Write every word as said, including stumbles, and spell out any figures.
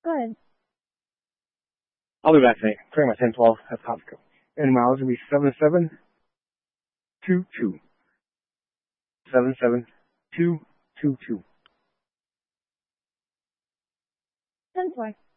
Go ahead. I'll be back today. Clearing my ten twelve at Costco. And miles will be seven seven two two. seven seven two two two. ten four.